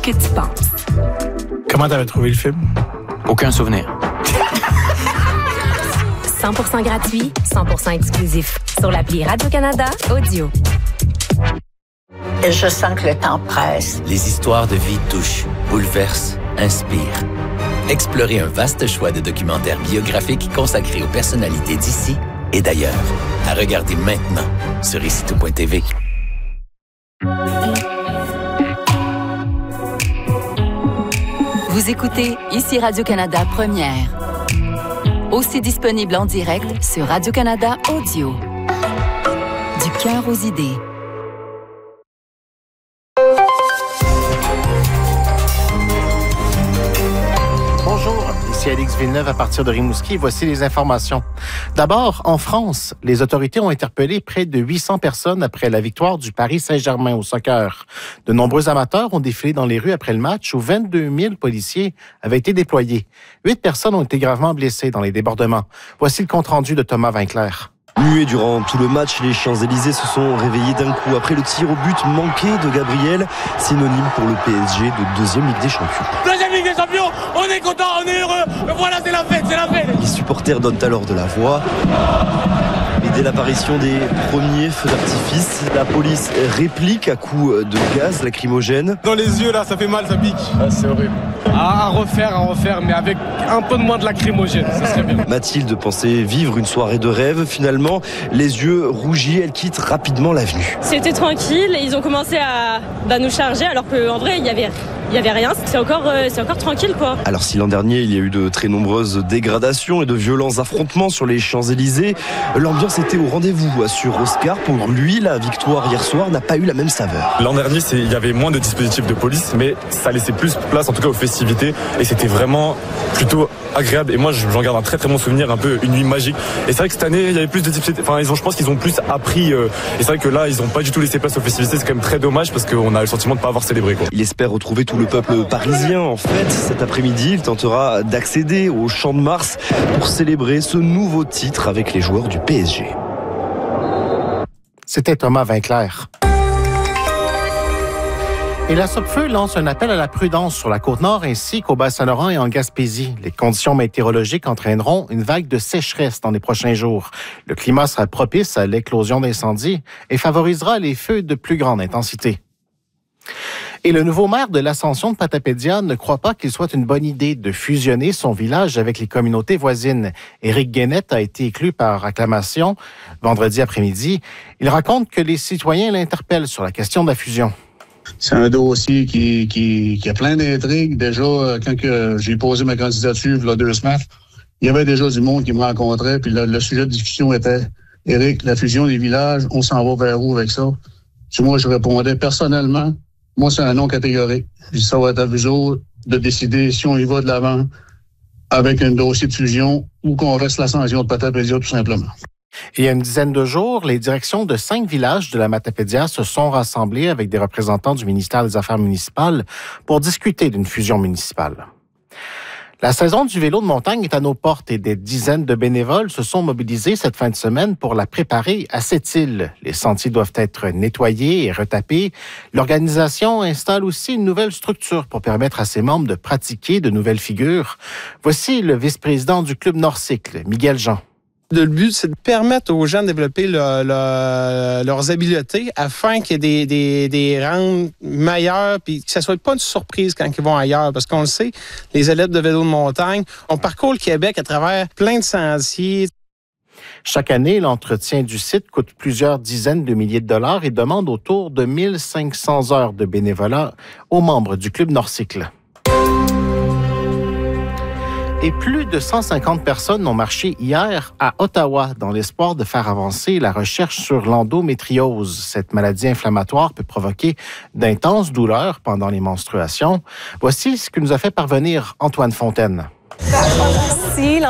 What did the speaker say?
que tu penses. Comment t'avais trouvé le film? Aucun souvenir. 100% gratuit, 100% exclusif. Sur l'appli Radio-Canada Audio. Je sens que le temps presse. Les histoires de vie touchent, bouleversent, inspirent. Explorez un vaste choix de documentaires biographiques consacrés aux personnalités d'ici et d'ailleurs. À regarder maintenant sur icitout.tv. Vous écoutez Ici Radio-Canada Première. Aussi disponible en direct sur Radio-Canada Audio. Du cœur aux idées. Bonjour, ici Alix Villeneuve à partir de Rimouski. Voici les informations. D'abord, en France, les autorités ont interpellé près de 800 personnes après la victoire du Paris Saint-Germain au soccer. De nombreux amateurs ont défilé dans les rues après le match où 22 000 policiers avaient été déployés. 8 personnes ont été gravement blessées dans les débordements. Voici le compte-rendu de Thomas Vinclair. Muets durant tout le match, les Champs-Élysées se sont réveillés d'un coup après le tir au but manqué de Gabriel, synonyme pour le PSG de deuxième Ligue des Champions. Deuxième Ligue des Champions, on est content, on est heureux, voilà c'est la fête, c'est la fête. Les supporters donnent alors de la voix. Et dès l'apparition des premiers feux d'artifice, la police réplique à coups de gaz lacrymogène. Dans les yeux là, ça fait mal, ça pique. Ah, c'est horrible. À refaire, mais avec un peu de moins de lacrymogène, ça serait bien. Mathilde pensait vivre une soirée de rêve. Finalement, les yeux rougis, elle quitte rapidement l'avenue. C'était tranquille, ils ont commencé à nous charger alors qu'en vrai, il y avait rien. C'est encore tranquille, quoi. Alors si l'an dernier, il y a eu de très nombreuses dégradations et de violents affrontements sur les Champs-Élysées, l'ambiance était au rendez-vous, assure Oscar. Pour lui, la victoire hier soir n'a pas eu la même saveur. L'an dernier, il y avait moins de dispositifs de police, mais ça laissait plus place, en tout cas aux festivités, et c'était vraiment plutôt agréable. Et moi, j'en garde un très très bon souvenir, un peu une nuit magique. Et c'est vrai que cette année, il y avait plus de dispositifs. Enfin, je pense qu'ils ont plus appris. Et c'est vrai que là, ils n'ont pas du tout laissé place aux festivités. C'est quand même très dommage parce qu'on a le sentiment de ne pas avoir célébré, quoi. Il espère retrouver tout le peuple parisien en fête. Cet après-midi, il tentera d'accéder au Champ de Mars pour célébrer ce nouveau titre avec les joueurs du PSG. C'était Thomas Vinclair. Et la Sopfeu lance un appel à la prudence sur la Côte-Nord ainsi qu'au Bas-Saint-Laurent et en Gaspésie. Les conditions météorologiques entraîneront une vague de sécheresse dans les prochains jours. Le climat sera propice à l'éclosion d'incendies et favorisera les feux de plus grande intensité. Et le nouveau maire de l'Ascension de Patapédia ne croit pas qu'il soit une bonne idée de fusionner son village avec les communautés voisines. Éric Guénette a été élu par acclamation vendredi après-midi. Il raconte que les citoyens l'interpellent sur la question de la fusion. C'est un dossier qui a plein d'intrigues. Déjà, quand j'ai posé ma candidature il y a 2 semaines, il y avait déjà du monde qui me rencontrait. Puis le sujet de discussion était, Éric, la fusion des villages, on s'en va vers où avec ça? Puis moi, je répondais personnellement, moi, c'est un non catégorique. Je dis, ça va être à vous autres de décider si on y va de l'avant avec un dossier de fusion ou qu'on reste l'Ascension de Patapédia, tout simplement. Il y a une dizaine de jours, les directions de 5 villages de la Matapédia se sont rassemblées avec des représentants du ministère des Affaires municipales pour discuter d'une fusion municipale. La saison du vélo de montagne est à nos portes et des dizaines de bénévoles se sont mobilisés cette fin de semaine pour la préparer à cette île. Les sentiers doivent être nettoyés et retapés. L'organisation installe aussi une nouvelle structure pour permettre à ses membres de pratiquer de nouvelles figures. Voici le vice-président du Club Nord-Cycle, Miguel Jean. Le but, c'est de permettre aux gens de développer leurs habiletés afin qu'il y ait des rangs meilleurs puis que ça soit pas une surprise quand ils vont ailleurs. Parce qu'on le sait, les élèves de vélo de montagne, on parcourt le Québec à travers plein de sentiers. Chaque année, l'entretien du site coûte plusieurs dizaines de milliers de dollars et demande autour de 1500 heures de bénévolat aux membres du Club Nord-Cycle. Et plus de 150 personnes ont marché hier à Ottawa dans l'espoir de faire avancer la recherche sur l'endométriose. Cette maladie inflammatoire peut provoquer d'intenses douleurs pendant les menstruations. Voici ce que nous a fait parvenir Antoine Fontaine. Si